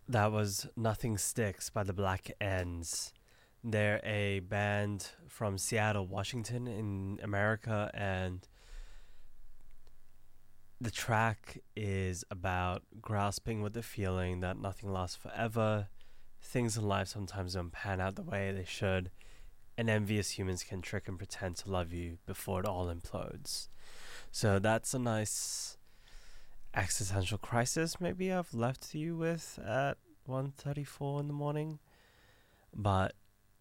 That was Nothing Sticks by the Black Ends. They're a band from Seattle, Washington, in America, and the track is about grasping with the feeling that nothing lasts forever, things in life sometimes don't pan out the way they should, and envious humans can trick and pretend to love you before it all implodes. So that's a nice existential crisis maybe I've left you with at 1:34 in the morning. But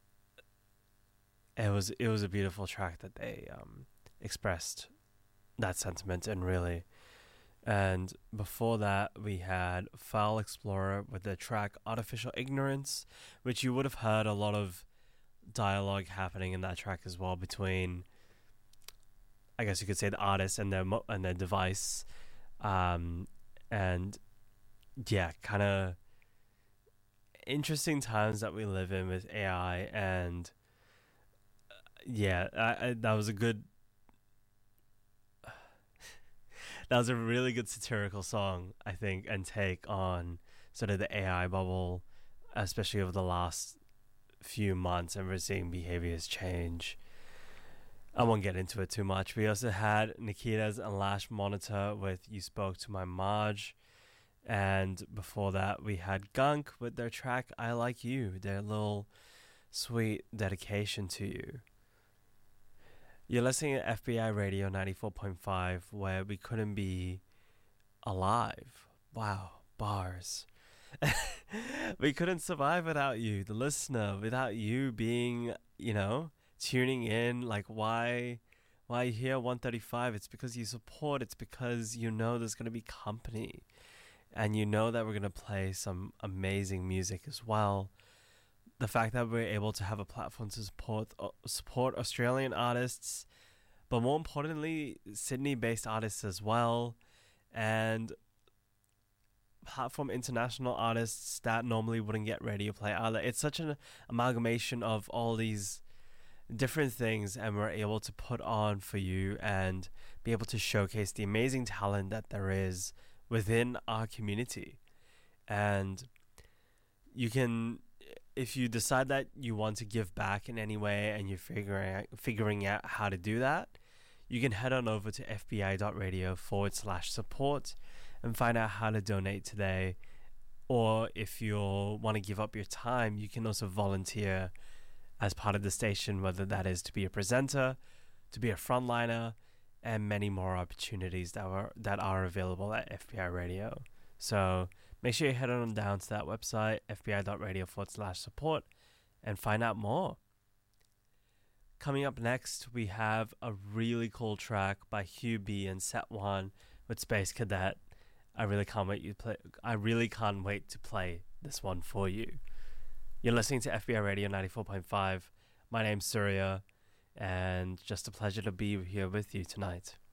it was a beautiful track that they expressed that sentiment in, really. And before that, we had Foul Explorer with the track Artificial Ignorance, which you would have heard a lot of dialogue happening in that track as well between, I guess you could say, the artist and their device. And yeah, kind of interesting times that we live in with AI. And yeah, that was a good that was a really good satirical song, I think, and take on sort of the AI bubble, especially over the last few months, and we're seeing behaviors change. I won't get into it too much. We also had Nikitas and Lash Monitor with You Spoke to My Marge. And before that, we had Gunk with their track I Like You, their little sweet dedication to you. You're listening to FBI Radio 94.5, where we couldn't be alive. Wow, bars. We couldn't survive without you, the listener, without you being, tuning in. Like, why you hear 135? It's because you support. It's because you know there's going to be company. And you know that we're going to play some amazing music as well. The fact that we're able to have a platform to support Australian artists, but more importantly, Sydney-based artists as well, and platform international artists that normally wouldn't get radio play either. It's such an amalgamation of all these different things, and we're able to put on for you and be able to showcase the amazing talent that there is within our community. And you can, if you decide that you want to give back in any way and you're figuring out how to do that, you can head on over to fbi.radio/support and find out how to donate today. Or if you want to give up your time, you can also volunteer as part of the station, whether that is to be a presenter, to be a frontliner, and many more opportunities that are available at FBI Radio. So make sure you head on down to that website, fbi.radio/support, and find out more. Coming up next, we have a really cool track by Hugh B and Set One with Space Cadet. I really can't wait to play this one for you. You're listening to FBI Radio 94.5. My name's Surya, and just a pleasure to be here with you tonight.